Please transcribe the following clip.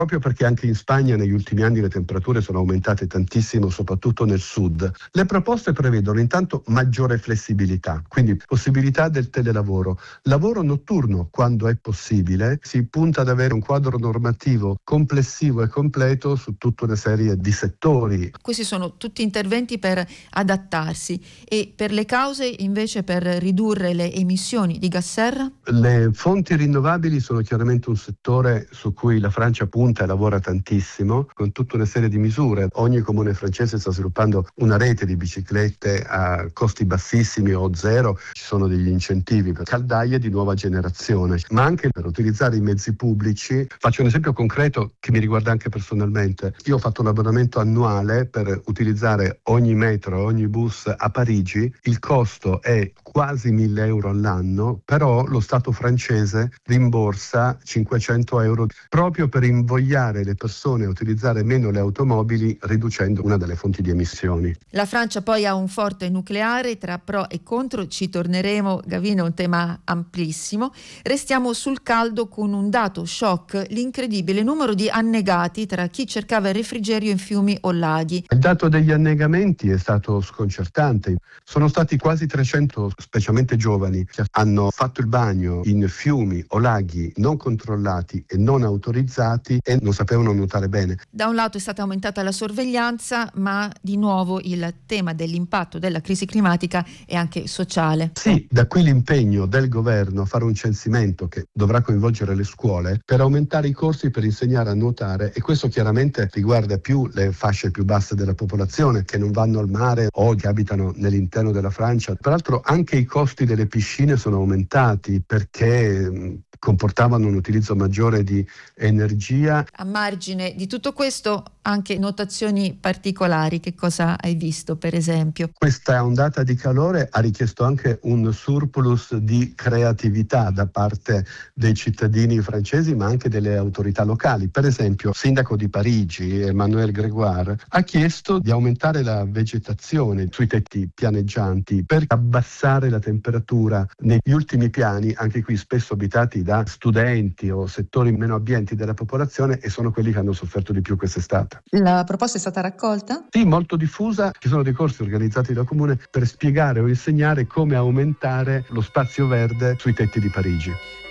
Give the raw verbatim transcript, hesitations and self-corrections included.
proprio perché anche in Spagna negli ultimi anni le temperature sono aumentate tantissimo, soprattutto nel sud. Le proposte prevedono intanto maggiore flessibilità, quindi possibilità del telelavoro, lavoro notturno quando è possibile, si punta ad avere un quadro normativo complessivo e completo su tutta una serie di settori. Questi sono tutti interventi per adattarsi, e per le cause invece per ridurre le emissioni di gas serra? Le fonti rinnovabili sono chiaramente un settore su cui la Francia punta e lavora tantissimo, con tutta una serie di misure. Ogni comune francese sta sviluppando una rete di biciclette a costi bassissimi o zero, ci sono degli incentivi per caldaie di nuova generazione, ma anche per utilizzare i mezzi pubblici. Faccio un esempio concreto che mi riguarda anche personalmente. Io ho fatto un abbonamento annuale per utilizzare ogni metro, ogni bus a Parigi. Il costo è quasi mille euro all'anno, però lo Stato francese rimborsa cinquecento euro proprio per invogliare le persone a utilizzare meno le automobili, riducendo una delle fonti di emissioni. La Francia poi ha un forte nucleare, tra pro e contro ci torneremo. Gavino, è un tema amplissimo. Restiamo sul caldo con un dato shock: l'incredibile numero di annegati tra chi cercava il refrigerio in fiumi o laghi. Il dato degli annegamenti è stato sconcertante. Sono stati quasi trecento, specialmente giovani, che hanno fatto il bagno in fiumi o laghi non controllati e non autorizzati e non sapevano nuotare bene. Da un lato è stata aumentata la sorveglianza, ma di nuovo il tema dell'impatto della crisi climatica è anche sociale. Sì, da qui l'impegno del governo a fare un censimento che dovrà coinvolgere le scuole per aumentare i corsi per insegnare a nuotare, e questo chiaramente riguarda più le fasce più basse della popolazione che non vanno al mare o che abitano nell'interno della Francia. Peraltro anche i costi delle piscine sono aumentati perché mh, comportavano un utilizzo maggiore di energia. A margine di tutto questo, anche notazioni particolari. Che cosa hai visto, per esempio? Questa ondata di calore ha richiesto anche un surplus di creatività da parte dei cittadini francesi, ma anche delle autorità locali. Per esempio, il sindaco di Parigi, Emmanuel Grégoire, ha chiesto di aumentare la vegetazione sui tetti pianeggianti per abbassare la temperatura negli ultimi piani, anche qui spesso abitati da studenti o settori meno abbienti della popolazione, e sono quelli che hanno sofferto di più quest'estate. La proposta è stata raccolta? Sì, molto diffusa. Ci sono dei corsi organizzati dal comune per spiegare o insegnare come aumentare lo spazio verde sui tetti di Parigi.